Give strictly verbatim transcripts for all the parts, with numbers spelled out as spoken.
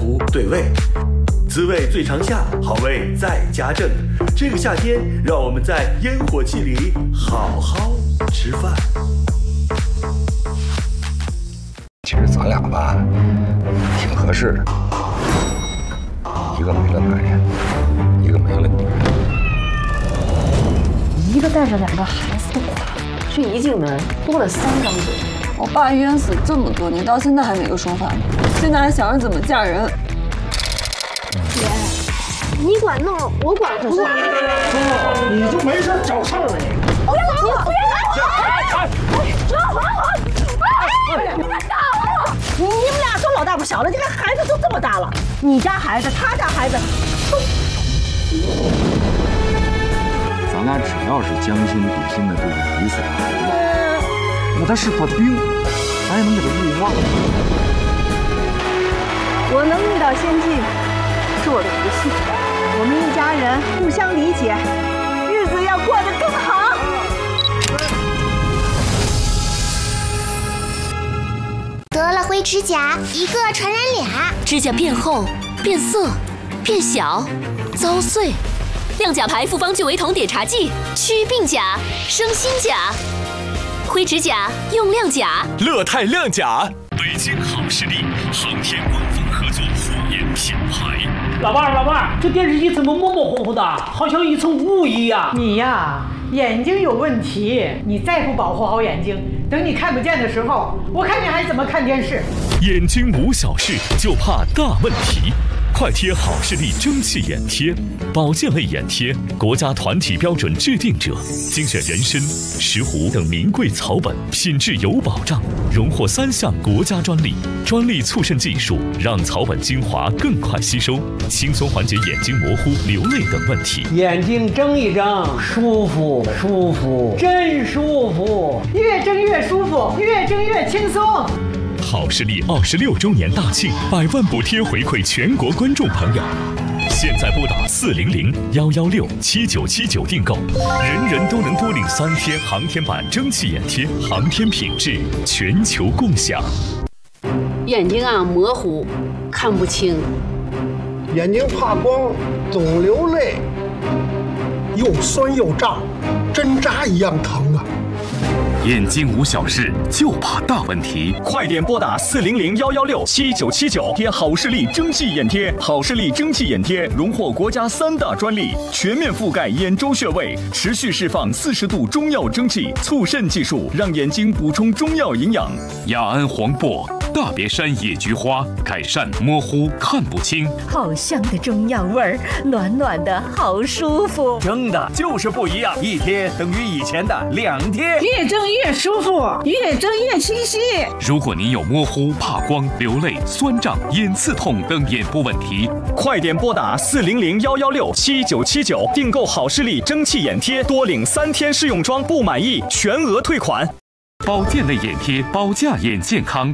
壶对味，滋味最常下，好味再加正。这个夏天，让我们在烟火气里好好吃饭。 其实咱俩吧，挺合适的，一个没了男人，一个没了女人。 一个带着两个孩子的寡妇，这一进门多了三张嘴。 我爸冤死这么多年，到现在还没个说法呢。现在还想着怎么嫁人。 姐，你管弄，我管不管？ 你就没事找事儿啊你！ 不要打我！不要打我！这好好，哎，你们打我！你你们俩都老大不小了，这个孩子都这么大了，你家孩子，他家孩子都。 咱俩只要是将心比心的对待彼此的孩子，那他是块冰，咱也能给他入化。 我能遇到先进，是我的福气。我们一家人互相理解，日子要过得更好。 得了灰指甲，一个传染俩， 指甲变厚、变色、变小、遭碎。亮甲牌复方聚维酮碘茶剂，祛病甲，生新甲。灰指甲用亮甲， 乐泰亮甲，北京好视力航天官方合作护眼品牌。 老伴儿，老伴儿，这电视机怎么模模糊糊的，好像一层雾一样？ 你呀，眼睛有问题，你再不保护好眼睛，等你看不见的时候，我看你还怎么看电视？ 眼睛无小事，就怕大问题。快贴好视力蒸汽眼贴，保健类眼贴，国家团体标准制定者，精选人参、石斛等名贵草本，品质有保障，荣获三项国家专利。专利促渗技术让草本精华更快吸收，轻松缓解眼睛模糊、流泪等问题。 眼睛睁一睁，舒服舒服，真舒服， 越睁越舒服，越睁越轻松。 好视力二十六周年大庆，百万补贴回馈全国观众朋友。现在拨打四零零幺幺六七九七九订购，人人都能多领三天航天版蒸汽眼贴，航天品质全球共享。 眼睛啊模糊，看不清； 眼睛怕光，总流泪，又酸又胀，针扎一样疼啊！ 眼睛无小事，就怕大问题。快点拨打四零零幺幺六七九七九，贴好视力蒸汽眼贴。好视力蒸汽眼贴荣获国家三大专利，全面覆盖眼周穴位，持续释放四十度中药蒸汽，促渗技术让眼睛补充中药营养。雅安黄柏、大别山野菊花，改善模糊看不清。 好香的中药味儿，暖暖的好舒服。 蒸的就是不一样，一贴等于以前的两贴。 越蒸越舒服，越蒸越清晰。 如果您有模糊、怕光、流泪、酸胀、眼刺痛等眼部问题，快点拨打四零零幺幺六七九七九订购好视力蒸汽眼贴，多领三天试用装，不满意全额退款。保健类眼贴，保驾眼健康。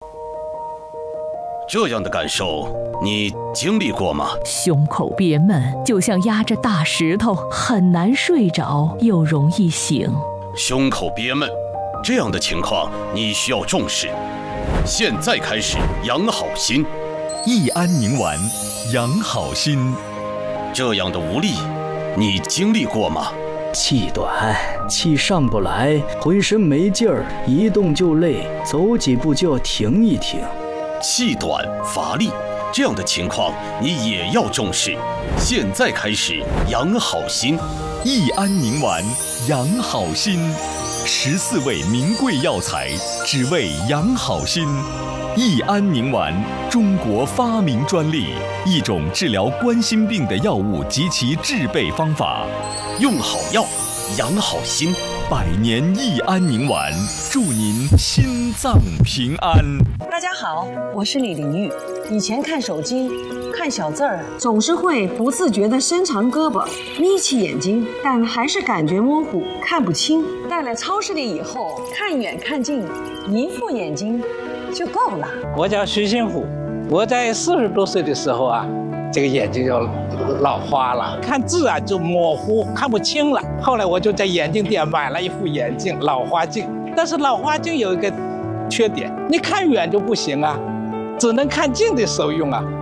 这样的感受你经历过吗？ 胸口憋闷，就像压着大石头，很难睡着，又容易醒。 胸口憋闷，这样的情况你需要重视。现在开始养好心， 益安宁丸，养好心。 这样的无力，你经历过吗？ 气短，气上不来，浑身没劲儿，一动就累，走几步就要停一停。 气短乏力，这样的情况你也要重视。现在开始养好心， 益安宁丸，养好心。十四味名贵药材，只为养好心。益安宁丸，中国发明专利，一种治疗冠心病的药物及其制备方法。 用好药，养好心。 百年益安宁丸，祝您心脏平安。 大家好，我是李玲玉。以前看手机，看小字儿，总是会不自觉地伸长胳膊，眯起眼睛，但还是感觉模糊，看不清。带来超视力以后，看远看近，一副眼睛就够了。 我叫徐新虎，我在四十多岁的时候啊，这个眼睛就老花了，看字啊就模糊，看不清了。后来我就在眼镜店买了一副眼镜，老花镜。但是老花镜有一个缺点，你看远就不行啊，只能看近的时候用啊。